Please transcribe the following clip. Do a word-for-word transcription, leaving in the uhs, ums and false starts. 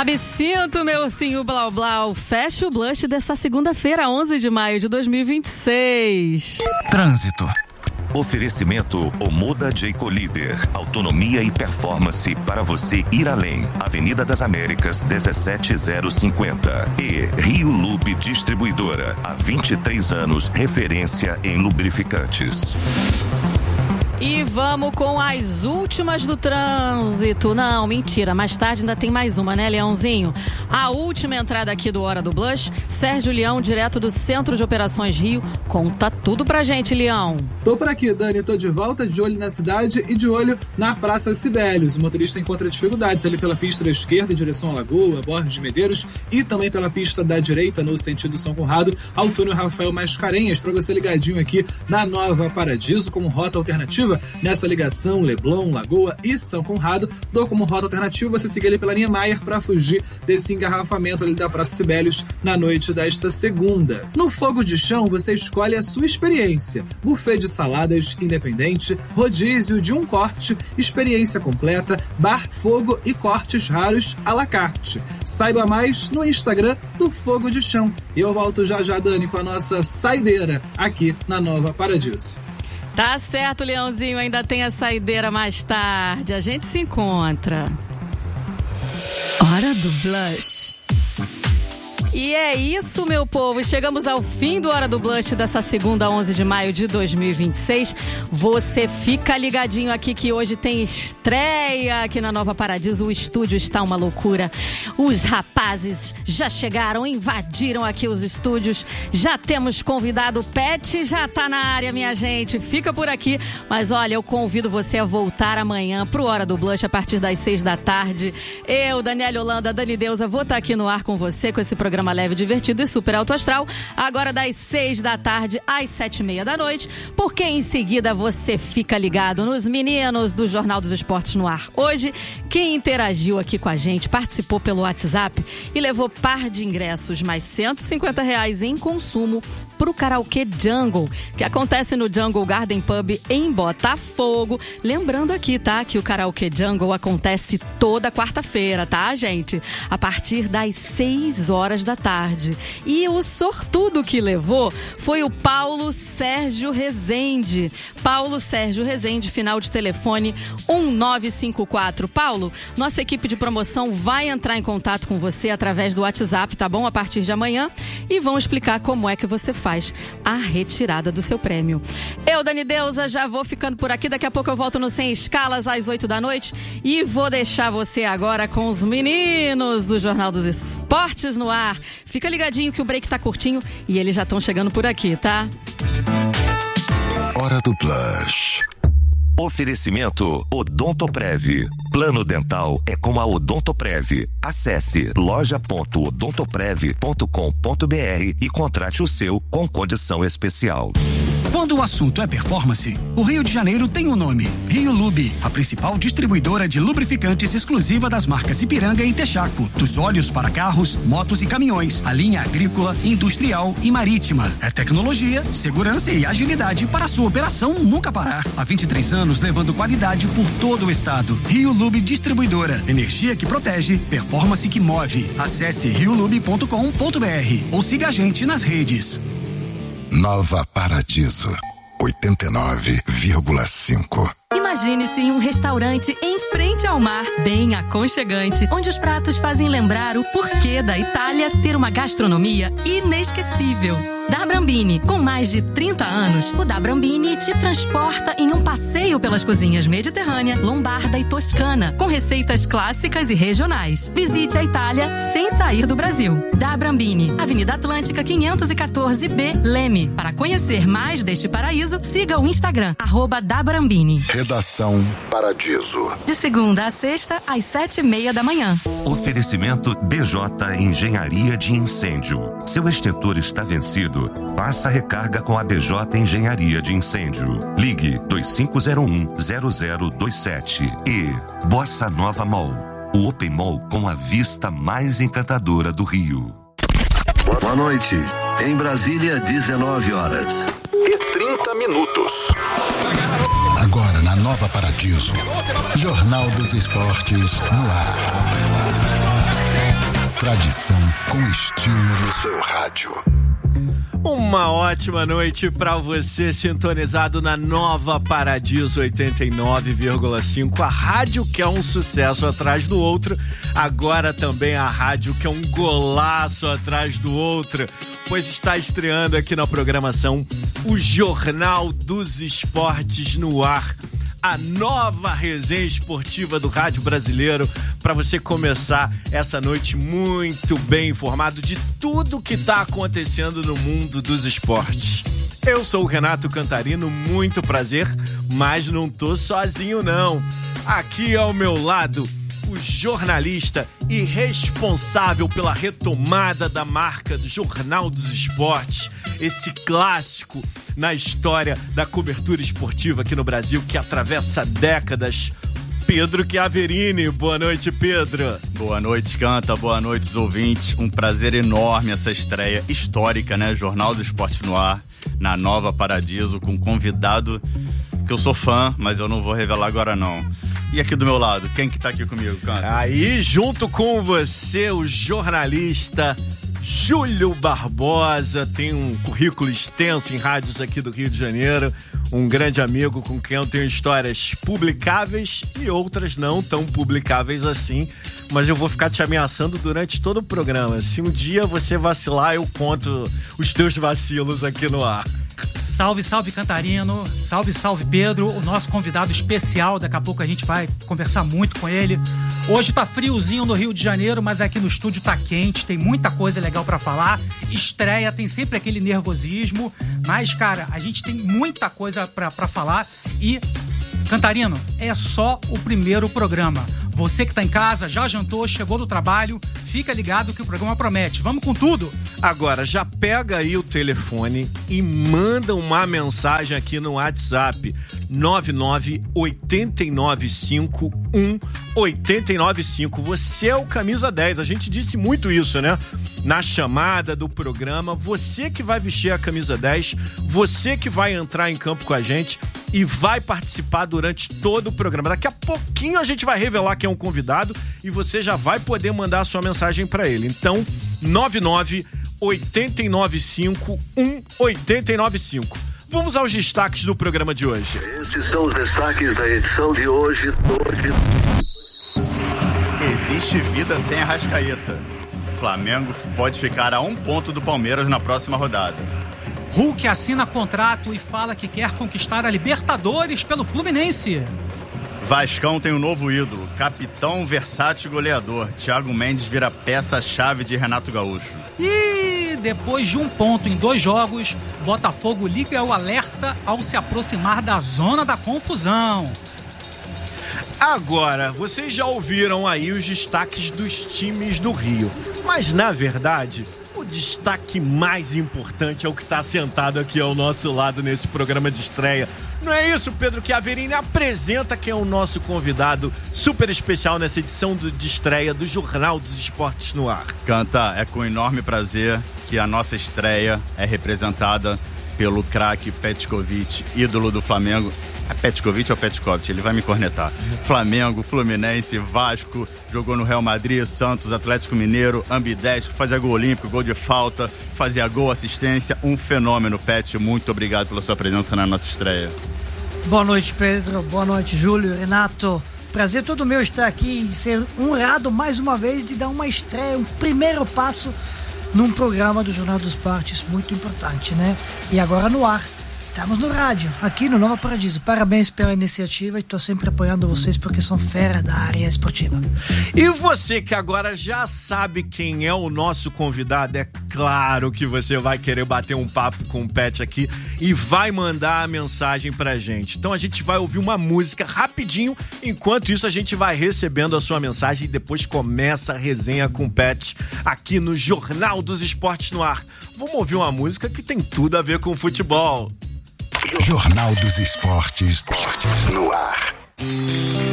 Absinto, meu ursinho Blau Blau. Fecha o blush dessa segunda-feira, onze de maio de dois mil e vinte e seis. Trânsito. Oferecimento Omoda Jayco Líder. Autonomia e performance para você ir além. Avenida das Américas, dezessete zero cinquenta. E Rio Lube Distribuidora. Há vinte e três anos, referência em lubrificantes. E vamos com as últimas do trânsito. Não, mentira, mais tarde ainda tem mais uma, né, Leãozinho? A última entrada aqui do Hora do Blush, Sérgio Leão, direto do Centro de Operações Rio. Conta tudo pra gente, Leão. Tô por aqui, Dani, tô de volta, de olho na cidade e de olho na Praça Cibélios. O motorista encontra dificuldades ali pela pista da esquerda em direção à Lagoa, Borges de Medeiros, e também pela pista da direita no sentido São Conrado, ao túnel Rafael Mascarenhas, para você ligadinho aqui na Nova Paradiso como rota alternativa. Nessa ligação Leblon, Lagoa e São Conrado, dou como rota alternativa você seguir ali pela linha Maier para fugir desse engarrafamento ali da Praça Cibélios na noite desta segunda. No Fogo de Chão você escolhe a sua experiência. Buffet de saladas independente, rodízio de um corte, experiência completa, bar, fogo e cortes raros à la carte. Saiba mais no Instagram do Fogo de Chão. E eu volto já já, Dani, com a nossa saideira aqui na Nova Paradiso. Tá certo, Leãozinho, ainda tem a saideira mais tarde. A gente se encontra. Hora do Blush. E é isso, meu povo. Chegamos ao fim do Hora do Blush dessa segunda, onze de maio de dois mil e vinte e seis. Você fica ligadinho aqui que hoje tem estreia aqui na Nova Paradiso. O estúdio está uma loucura. Os rapazes já chegaram, invadiram aqui os estúdios. Já temos convidado. O Pet já tá na área, minha gente. Fica por aqui. Mas olha, eu convido você a voltar amanhã pro Hora do Blush a partir das seis da tarde. Eu, Daniela Holanda, Dani Deusa, vou estar aqui no ar com você com esse programa leve, divertido e super alto astral, agora das seis da tarde às sete e meia da noite, porque em seguida você fica ligado nos meninos do Jornal dos Esportes no ar. Hoje, quem interagiu aqui com a gente, participou pelo WhatsApp e levou par de ingressos mais cento e cinquenta reais em consumo pro Karaokê Jungle, que acontece no Jungle Garden Pub em Botafogo. Lembrando aqui, tá, que o Karaokê Jungle acontece toda quarta-feira, tá, gente? A partir das seis horas da tarde. E o sortudo que levou foi o Paulo Sérgio Rezende. Paulo Sérgio Rezende, final de telefone um nove cinco quatro. Paulo, nossa equipe de promoção vai entrar em contato com você através do WhatsApp, tá bom? A partir de amanhã. E vão explicar como é que você faz a retirada do seu prêmio. Eu, Dani Deusa, já vou ficando por aqui. Daqui a pouco eu volto no Sem Escalas às oito da noite. E vou deixar você agora com os meninos do Jornal dos Esportes no ar. Fica ligadinho que o break tá curtinho e eles já estão chegando por aqui, tá? Hora do Blush. Oferecimento Odontoprev. Plano dental é com a Odontoprev. Acesse loja ponto odontoprev ponto com ponto br e contrate o seu com condição especial. Quando o assunto é performance, o Rio de Janeiro tem um nome: Rio Lube, a principal distribuidora de lubrificantes exclusiva das marcas Ipiranga e Texaco. Dos óleos para carros, motos e caminhões, a linha agrícola, industrial e marítima. É tecnologia, segurança e agilidade para a sua operação nunca parar. Há vinte e três anos levando qualidade por todo o estado. Rio Lube Distribuidora. Energia que protege, performance que move. Acesse rio lube ponto com ponto br ou siga a gente nas redes. Nova Paradiso, oitenta e nove vírgula cinco. Imagine-se em um restaurante em frente ao mar, bem aconchegante, onde os pratos fazem lembrar o porquê da Itália ter uma gastronomia inesquecível. Da Brambini, com mais de trinta anos, o Da Brambini te transporta em um passeio pelas cozinhas mediterrânea, lombarda e toscana, com receitas clássicas e regionais. Visite a Itália sem sair do Brasil. Da Brambini, Avenida Atlântica quinhentos e quatorze B, Leme. Para conhecer mais deste paraíso, siga o Instagram, arroba Da Brambini. Redação Paradiso. De segunda a sexta, às sete e meia da manhã. Oferecimento B J Engenharia de Incêndio. Seu extintor está vencido? Faça recarga com a B J Engenharia de Incêndio. Ligue dois cinco zero um zero zero dois sete. E Bossa Nova Mall, o Open Mall com a vista mais encantadora do Rio. Boa noite. Em Brasília, dezenove horas e trinta minutos. Agora na Nova Paradiso, Jornal dos Esportes no ar. Tradição com estilo no seu rádio. Uma ótima noite para você, sintonizado na Nova Paradiso oitenta e nove vírgula cinco, a rádio que é um sucesso atrás do outro, agora também a rádio que é um golaço atrás do outro, pois está estreando aqui na programação o Jornal dos Esportes no ar, a nova resenha esportiva do rádio brasileiro, para você começar essa noite muito bem informado de tudo que está acontecendo no mundo dos esportes. Eu sou o Renato Cantarino, muito prazer, mas não tô sozinho não. Aqui ao meu lado, o jornalista e responsável pela retomada da marca do Jornal dos Esportes, esse clássico na história da cobertura esportiva aqui no Brasil, que atravessa décadas, Pedro Chiaverini. Boa noite, Pedro. Boa noite, Canta. Boa noite, os ouvintes. Um prazer enorme essa estreia histórica, né? Jornal do Esporte no ar, na Nova Paradiso, com um convidado que eu sou fã, mas eu não vou revelar agora não. E aqui do meu lado, quem que tá aqui comigo, Canta? Aí, junto com você, o jornalista Júlio Barbosa, tem um currículo extenso em rádios aqui do Rio de Janeiro, um grande amigo com quem eu tenho histórias publicáveis e outras não tão publicáveis assim, mas eu vou ficar te ameaçando durante todo o programa. Se um dia você vacilar, eu conto os teus vacilos aqui no ar. Salve, salve Cantarino, salve, salve Pedro, o nosso convidado especial, daqui a pouco a gente vai conversar muito com ele. Hoje tá friozinho no Rio de Janeiro, mas aqui no estúdio tá quente, tem muita coisa legal pra falar. Estreia, tem sempre aquele nervosismo, mas cara, a gente tem muita coisa pra, pra falar e, Cantarino, é só o primeiro programa. Você que tá em casa, já jantou, chegou do trabalho, fica ligado que o programa promete. Vamos com tudo! Agora, já pega aí o telefone e manda uma mensagem aqui no WhatsApp nove nove oito nove cinco um oito nove cinco. Você é o camisa dez, a gente disse muito isso, né? Na chamada do programa, você que vai vestir a camisa dez, você que vai entrar em campo com a gente e vai participar durante todo o programa. Daqui a pouquinho a gente vai revelar quem é um convidado e você já vai poder mandar a sua mensagem para ele. Então, nove nove oito nove cinco um oito nove cinco. Vamos aos destaques do programa de hoje. Esses são os destaques da edição de hoje. Existe vida sem Arrascaeta. Flamengo pode ficar a um ponto do Palmeiras na próxima rodada. Hulk assina contrato e fala que quer conquistar a Libertadores pelo Fluminense. Vascão tem um novo ídolo, capitão versátil goleador. Thiago Mendes vira peça-chave de Renato Gaúcho. E depois de um ponto em dois jogos, Botafogo liga o alerta ao se aproximar da zona da confusão. Agora, vocês já ouviram aí os destaques dos times do Rio, mas na verdade, o destaque mais importante é o que está sentado aqui ao nosso lado nesse programa de estreia. Não é isso, Pedro Chiaverini? Apresenta quem é o nosso convidado super especial nessa edição do, de estreia do Jornal dos Esportes no ar. Canta, é com enorme prazer que a nossa estreia é representada pelo craque Petkovic, ídolo do Flamengo. É Petkovic ou Petkovic? Ele vai me cornetar. Flamengo, Fluminense, Vasco, jogou no Real Madrid, Santos, Atlético Mineiro, ambidestro, fazia gol olímpico, gol de falta, fazia gol, assistência, um fenômeno, Pet. Muito obrigado pela sua presença na nossa estreia. Boa noite, Pedro. Boa noite, Júlio, Renato. Prazer todo meu estar aqui e ser honrado mais uma vez de dar uma estreia, um primeiro passo num programa do Jornal dos Esportes muito importante, né? E agora no ar. Estamos no rádio, aqui no Nova Paradiso. Parabéns pela iniciativa e estou sempre apoiando vocês porque são fera da área esportiva. E você que agora já sabe quem é o nosso convidado, é claro que você vai querer bater um papo com o Pet aqui e vai mandar a mensagem pra gente. Então a gente vai ouvir uma música rapidinho, enquanto isso a gente vai recebendo a sua mensagem e depois começa a resenha com o Pet aqui no Jornal dos Esportes no ar. Vamos ouvir uma música que tem tudo a ver com futebol. Jornal dos Esportes no ar.